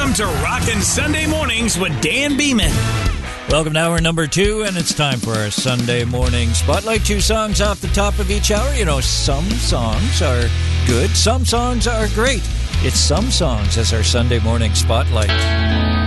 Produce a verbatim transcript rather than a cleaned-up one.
Welcome to Rockin' Sunday Mornings with Dan Beeman. Welcome to hour number two, and it's time for our Sunday morning spotlight. Two songs off the top of each hour. You know, some songs are good, some songs are great. It's some songs as our Sunday morning spotlight.